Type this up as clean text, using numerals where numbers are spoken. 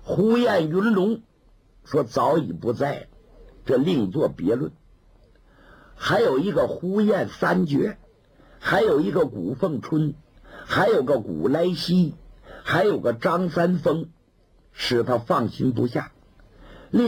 胡彦云龙说早已不在，这另作别论。还有一个胡彦三绝，还有一个古凤春，还有个古来稀，还有个张三丰，使他放心不下。